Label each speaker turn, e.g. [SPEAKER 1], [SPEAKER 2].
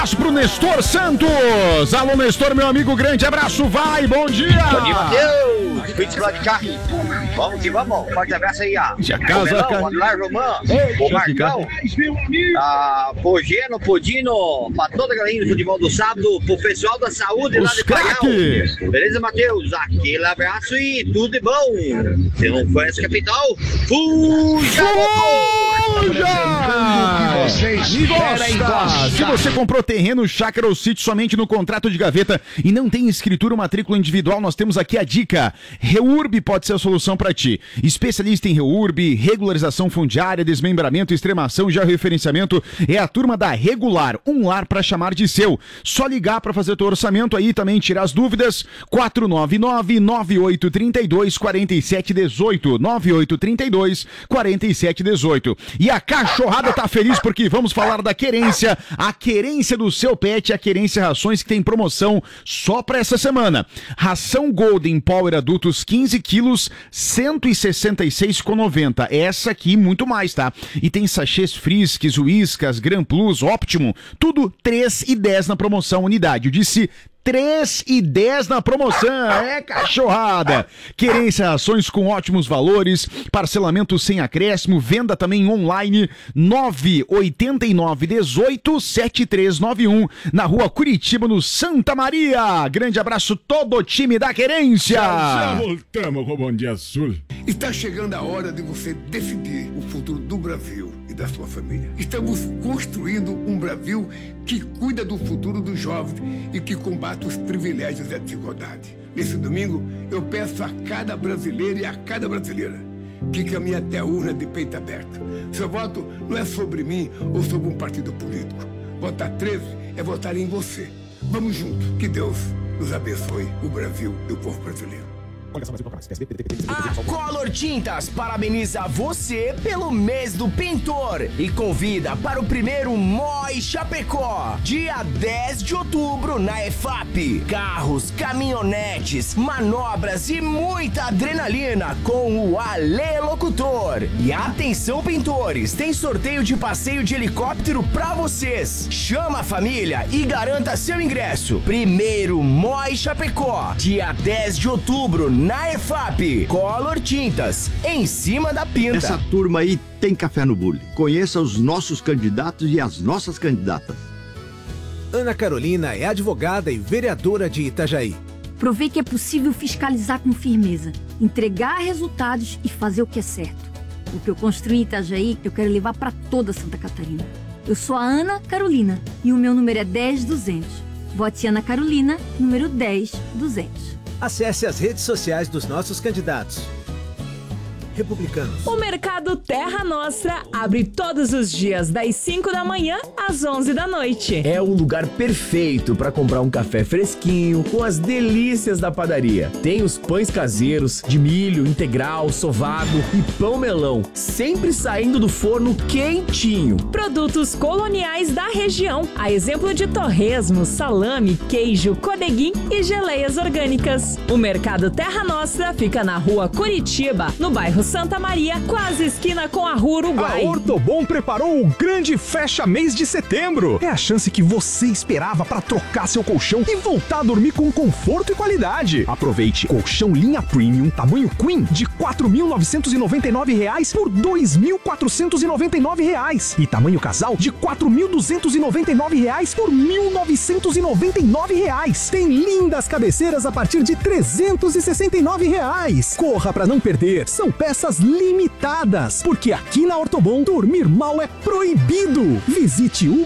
[SPEAKER 1] Pro Nestor Santos. Alô, Nestor, meu amigo, grande abraço, vai, bom dia.
[SPEAKER 2] Bom dia, Matheus. Fim de lá de carro. Vamos que vamos. Forte abraço aí, ó. O Melão, o Aguilar Romão, o Marcão, Pogeno, Podino, pra toda a galerinha do futebol do sábado, pro pessoal da saúde lá de Paial. Beleza, Matheus? Aquele abraço e tudo de bom. Se não conhece o capital, fuja!
[SPEAKER 1] Se você comprou terreno, chácara ou sítio somente no contrato de gaveta e não tem escritura ou matrícula individual, nós temos aqui a dica. REURB pode ser a solução para ti. Especialista em REURB, regularização fundiária, desmembramento, extremação e georreferenciamento é a turma da Regular, um lar para chamar de seu. Só ligar para fazer o teu orçamento aí, também tirar as dúvidas. 499-9832-4718 9832-4718. E a cachorrada tá feliz porque vamos falar da Querência, a Querência do seu pet, a Querência Rações, que tem promoção só pra essa semana. Ração Golden Power Adultos 15 quilos, R$ 166,90. Essa aqui muito mais, tá? E tem sachês Friskies, Whiskas, Gran Plus, Optimum, tudo 3,10 na promoção unidade. Eu disse 3,10 na promoção, é cachorrada. Querência Ações com ótimos valores, parcelamento sem acréscimo, venda também online, 989187391, na rua Curitiba, no Santa Maria. Grande abraço todo o time da Querência.
[SPEAKER 3] Já voltamos com o Bom Dia Sul.
[SPEAKER 4] Está chegando a hora de você decidir o futuro do Brasil e da sua família. Estamos construindo um Brasil que cuida do futuro dos jovens e que combate os privilégios e a desigualdade. Nesse domingo, eu peço a cada brasileiro e a cada brasileira que caminhe até a urna de peito aberto. Seu voto não é sobre mim ou sobre um partido político. Votar 13 é votar em você. Vamos juntos. Que Deus nos abençoe, o Brasil e o povo brasileiro.
[SPEAKER 5] A Color Tintas parabeniza você pelo mês do pintor e convida para o primeiro Moi Chapecó, dia 10 de outubro na EFAP. Carros, caminhonetes, manobras e muita adrenalina com o Alê Locutor. E atenção, pintores, tem sorteio de passeio de helicóptero pra vocês. Chama a família e garanta seu ingresso. Primeiro Moi Chapecó, dia 10 de outubro na EFAP. Color Tintas, em cima da pinta.
[SPEAKER 6] Essa turma aí tem café no bule. Conheça os nossos candidatos e as nossas candidatas.
[SPEAKER 7] Ana Carolina é advogada e vereadora de Itajaí.
[SPEAKER 8] Provei que é possível fiscalizar com firmeza, entregar resultados e fazer o que é certo. O que eu construí em Itajaí, eu quero levar para toda Santa Catarina. Eu sou a Ana Carolina e o meu número é 10200. Vote Ana Carolina, número 10200.
[SPEAKER 7] Acesse as redes sociais dos nossos candidatos. Republicanos.
[SPEAKER 9] O Mercado Terra Nostra abre todos os dias das 5 da manhã às 11 da noite.
[SPEAKER 5] É o lugar perfeito para comprar um café fresquinho com as delícias da padaria. Tem os pães caseiros de milho, integral, sovado e pão melão, sempre saindo do forno quentinho.
[SPEAKER 9] Produtos coloniais da região, a exemplo de torresmo, salame, queijo, coneguim e geleias orgânicas. O Mercado Terra Nostra fica na rua Curitiba, no bairro Santa Maria, quase esquina com a Rua Uruguai.
[SPEAKER 10] A Ortobon preparou o grande fecha-mês de setembro. É a chance que você esperava para trocar seu colchão e voltar a dormir com conforto e qualidade. Aproveite colchão linha premium, tamanho queen, de R$ 4.999 por R$ 2.499. E tamanho casal, de R$ 4.299 por R$ 1.999. Tem lindas cabeceiras a partir de R$ 369. Corra para não perder. São peças limitadas, porque aqui na Ortobon dormir mal é proibido. Visite uma